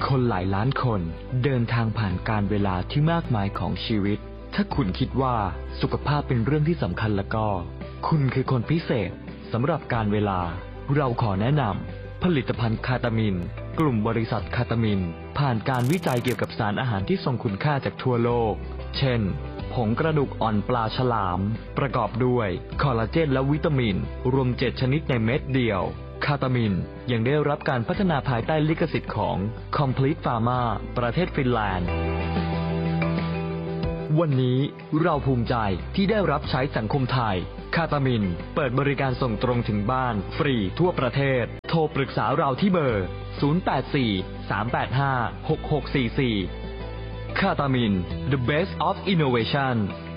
คนหลายล้านคนเดินทางผ่านการเวลาที่มากมายของชีวิตถ้าคุณคิดว่าสุขภาพเป็นเรื่องที่สำคัญแล้วก็คุณคือคนพิเศษสำหรับการเวลาเราขอแนะนำผลิตภัณฑ์คาตามินกลุ่มบริษัทคาตามินผ่านการวิจัยเกี่ยวกับสารอาหารที่ทรงคุณค่าจากทั่วโลกเช่นผงกระดูกอ่อนปลาฉลามประกอบด้วยคอลลาเจนและวิตามินรวม7ชนิดในเม็ดเดียวคาตามินยังได้รับการพัฒนาภายใต้ลิขสิทธิ์ของ Complete Pharma ประเทศฟินแลนด์วันนี้เราภูมิใจที่ได้รับใช้สังคมไทยคาตามินเปิดบริการส่งตรงถึงบ้านฟรีทั่วประเทศโทรปรึกษาเราที่เบอร์ 084-385-6644 คาตามิน The Best of Innovation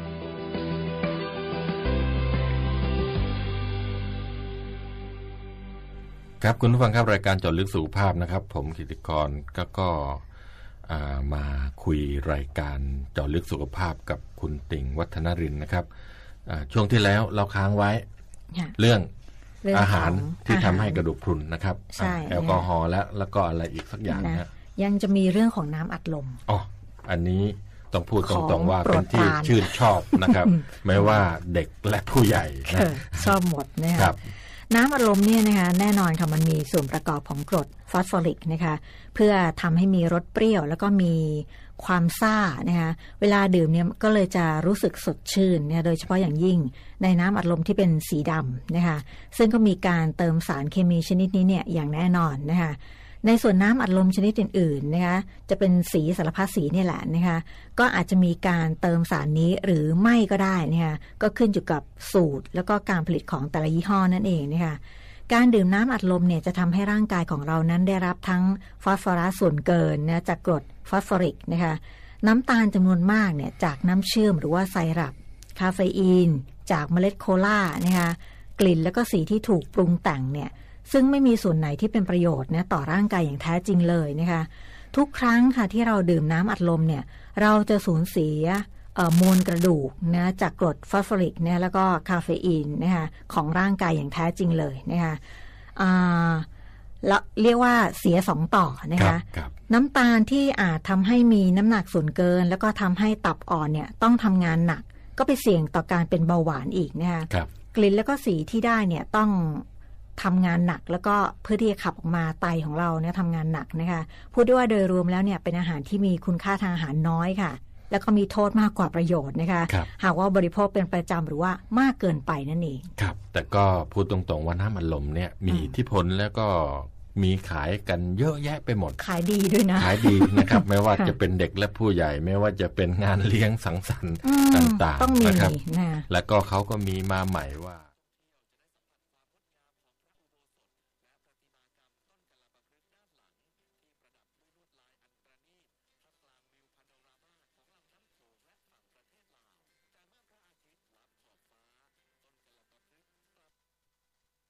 ครับคุณผู้ฟังครับรายการเจาะลึกสุขภาพนะครับผมกิติกรก็มาคุยรายการเจาะลึกสุขภาพกับคุณติ่งวัฒนรินทร์นะครับช่วงที่แล้วเราค้างไว้เรื่องอาหารที่ทำให้กระดูกพรุนนะครับแอลกอฮอล์แล้วก็อะไรอีกสักอย่างนะยังจะมีเรื่องของน้ำอัดลมอันนี้ต้องพูดตรงๆว่าเป็นที่ชื่นชอบนะครับไม่ว่าเด็กและผู้ใหญ่ชอบหมดนะครับน้ำอัดลมเนี่ยนะคะแน่นอนค่ะมันมีส่วนประกอบของกรดฟอสฟอริกนะคะเพื่อทำให้มีรสเปรี้ยวแล้วก็มีความซ่านะคะเวลาดื่มเนี่ยก็เลยจะรู้สึกสดชื่นเนี่ยโดยเฉพาะอย่างยิ่งในน้ำอัดลมที่เป็นสีดำนะคะซึ่งก็มีการเติมสารเคมีชนิดนี้เนี่ยอย่างแน่นอนนะคะในส่วนน้ำอัดลมชนิดอื่นๆนะคะจะเป็นสีสารพัดสีนี่แหละนะคะก็อาจจะมีการเติมสารนี้หรือไม่ก็ได้นะคะก็ขึ้นอยู่กับสูตรแล้วก็การผลิตของแต่ละยี่ห้อนั่นเองนะคะการดื่มน้ำอัดลมเนี่ยจะทำให้ร่างกายของเรานั้นได้รับทั้งฟอสฟอรัสส่วนเกินนะจากกรดฟอสฟอริกนะคะน้ำตาลจำนวนมากเนี่ยจากน้ำเชื่อมหรือว่าไซรัปคาเฟอีนจากเมล็ดโคลานะคะกลิ่นแล้วก็สีที่ถูกปรุงแต่งเนี่ยซึ่งไม่มีส่วนไหนที่เป็นประโยชน์นะต่อร่างกายอย่างแท้จริงเลยนะคะทุกครั้งค่ะที่เราดื่มน้ำอัดลมเนี่ยเราจะสูญเสียมวลกระดูกนะจากกรดฟอสฟอริกเนี่ยแล้วก็คาเฟอีนนะคะของร่างกายอย่างแท้จริงเลยนะคะแล้วเรียกว่าเสีย2ต่อนะคะน้ำตาลที่อาจทำให้มีน้ำหนักส่วนเกินแล้วก็ทำให้ตับอ่อนเนี่ยต้องทำงานหนักก็ไปเสี่ยงต่อการเป็นเบาหวานอีกนะคะกลิ่นแล้วก็สีที่ได้เนี่ยต้องทำงานหนักแล้วก็เพื่อที่จะขับออกมาไตของเราเนี่ยทำงานหนักนะคะพูดได้ว่าโดยรวมแล้วเนี่ยเป็นอาหารที่มีคุณค่าทางอาหารน้อยค่ะแล้วก็มีโทษมากกว่าประโยชน์นะคะหากว่าบริโภคเป็นประจำหรือว่ามากเกินไปนั่นเองครับแต่ก็พูดตรงๆว่าน้ำอัดลมเนี่ยมีอิทธิพลแล้วก็มีขายกันเยอะแยะไปหมดขายดีด้วยนะขายดีนะครับ ไม่ว่าจะเป็นเด็กและผู้ใหญ่ไม่ว่าจะเป็นงานเลี้ยงสังสรรค์ต่างๆนะครับแล้วก็เขาก็มีมาใหม่ว่า